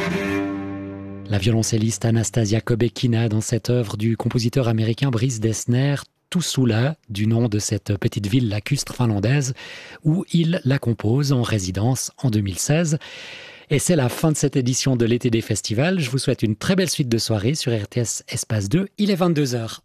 La violoncelliste Anastasia Kobekina dans cette œuvre du compositeur américain Brice Dessner, Tuusula, du nom de cette petite ville lacustre finlandaise, où il la compose en résidence en 2016. Et c'est la fin de cette édition de l'été des festivals. Je vous souhaite une très belle suite de soirée sur RTS Espace 2. Il est 22h.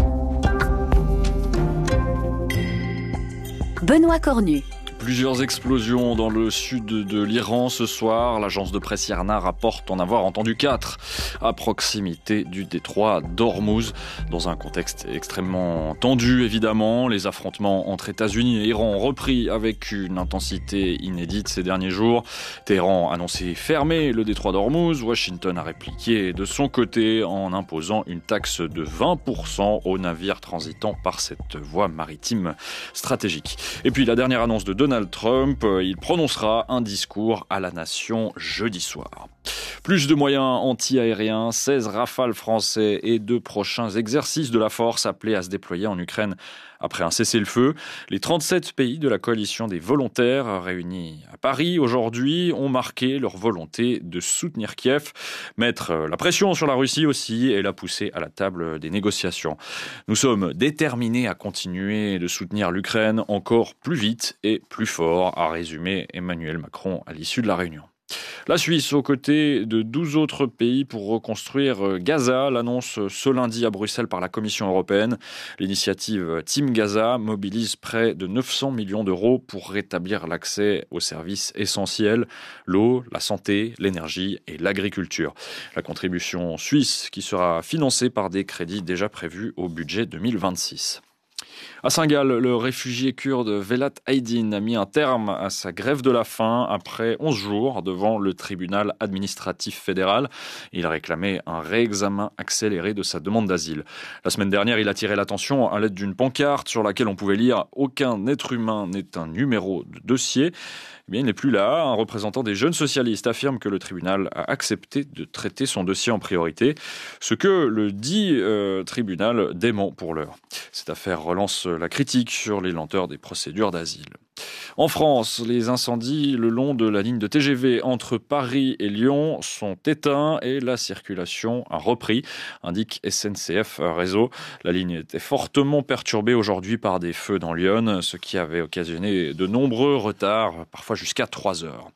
Benoît Cornu. Plusieurs explosions dans le sud de l'Iran ce soir. L'agence de presse IRNA rapporte en avoir entendu 4 à proximité du détroit d'Ormuz. Dans un contexte extrêmement tendu, évidemment. Les affrontements entre États-Unis et Iran ont repris avec une intensité inédite ces derniers jours. Téhéran a annoncé fermer le détroit d'Ormuz. Washington a répliqué de son côté en imposant une taxe de 20% aux navires transitant par cette voie maritime stratégique. Et puis la dernière annonce de Donald Trump, il prononcera un discours à la nation jeudi soir. Plus de moyens anti-aériens, 16 Rafales français et 2 prochains exercices de la force appelés à se déployer en Ukraine après un cessez-le-feu. Les 37 pays de la coalition des volontaires réunis à Paris aujourd'hui ont marqué leur volonté de soutenir Kiev, mettre la pression sur la Russie aussi et la pousser à la table des négociations. Nous sommes déterminés à continuer de soutenir l'Ukraine encore plus vite et plus fort, a résumé Emmanuel Macron à l'issue de la réunion. La Suisse, aux côtés de 12 autres pays pour reconstruire Gaza, l'annonce ce lundi à Bruxelles par la Commission européenne. L'initiative Team Gaza mobilise près de 900 millions d'euros pour rétablir l'accès aux services essentiels, l'eau, la santé, l'énergie et l'agriculture. La contribution suisse qui sera financée par des crédits déjà prévus au budget 2026. À Saint-Gall, le réfugié kurde Velat Aydin a mis un terme à sa grève de la faim après 11 jours devant le tribunal administratif fédéral. Il réclamait un réexamen accéléré de sa demande d'asile. La semaine dernière, il a attiré l'attention à l'aide d'une pancarte sur laquelle on pouvait lire « Aucun être humain n'est un numéro de dossier ». Eh bien, il n'est plus là. Un représentant des jeunes socialistes affirme que le tribunal a accepté de traiter son dossier en priorité, ce que le dit tribunal dément pour l'heure. Cette affaire relance la critique sur les lenteurs des procédures d'asile. En France, les incendies le long de la ligne de TGV entre Paris et Lyon sont éteints et la circulation a repris, indique SNCF Réseau. La ligne était fortement perturbée aujourd'hui par des feux dans l'Yonne, ce qui avait occasionné de nombreux retards, parfois jusqu'à 3 heures.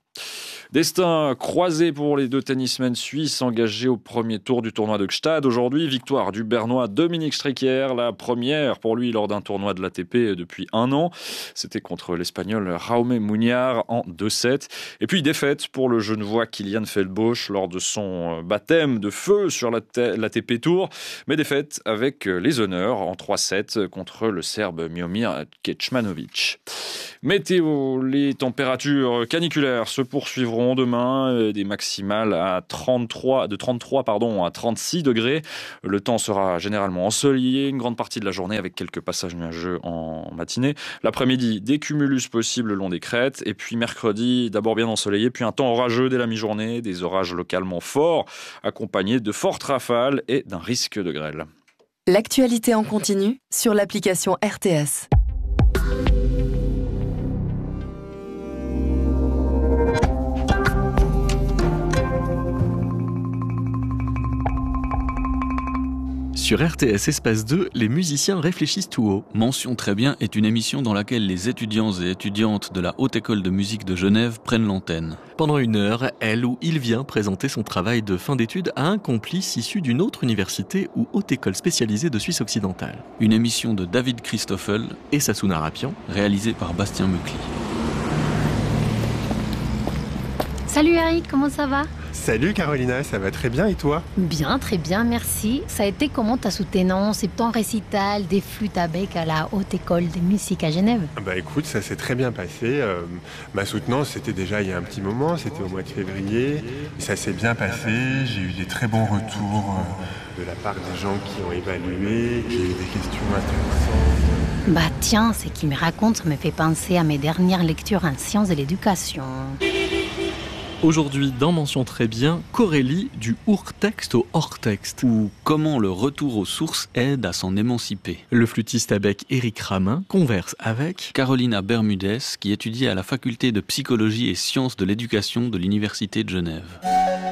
Destin croisé pour les 2 tennismen suisses engagés au premier tour du tournoi de Gstaad. Aujourd'hui, victoire du Bernois Dominique Stricker, la première pour lui lors d'un tournoi de l'ATP depuis 1 an. C'était contre l'Espagnol Jaume Muñoz en 2-7. Et puis défaite pour le Genevois Kilian Feldbosch lors de son baptême de feu sur l'ATP Tour. Mais défaite avec les honneurs en 3-7 contre le Serbe Miomir Kecmanovic. Météo, les températures caniculaires se poursuivront demain, des maximales de 33 à 36 degrés. Le temps sera généralement ensoleillé une grande partie de la journée avec quelques passages nuageux en matinée. L'après-midi, des cumulus possibles le long des crêtes. Et puis mercredi, d'abord bien ensoleillé, puis un temps orageux dès la mi-journée, des orages localement forts, accompagnés de fortes rafales et d'un risque de grêle. L'actualité en continu sur l'application RTS. Sur RTS Espace 2, les musiciens réfléchissent tout haut. Mention très bien est une émission dans laquelle les étudiants et étudiantes de la Haute École de musique de Genève prennent l'antenne. Pendant 1 heure, elle ou il vient présenter son travail de fin d'études à un complice issu d'une autre université ou haute école spécialisée de Suisse occidentale. Une émission de David Christoffel et Sassouna Rapian, réalisée par Bastien Mucli. Salut Eric, comment ça va ? Salut Carolina, ça va très bien et toi ? Bien, très bien, merci. Ça a été comment ta soutenance et ton récital des flûtes à bec à la Haute École de musique à Genève ? Bah écoute, ça s'est très bien passé. Ma soutenance, c'était déjà il y a un petit moment, c'était au mois de février. Et ça s'est bien passé, j'ai eu des très bons retours de la part des gens qui ont évalué. J'ai eu des questions intéressantes. Bah tiens, ce qui me raconte me fait penser à mes dernières lectures en sciences de l'éducation. Aujourd'hui, dans Mention très bien, Corélie du hors-texte au hors-texte, ou comment le retour aux sources aide à s'en émanciper. Le flûtiste à bec Éric Ramin converse avec Carolina Bermudez, qui étudie à la faculté de psychologie et sciences de l'éducation de l'Université de Genève.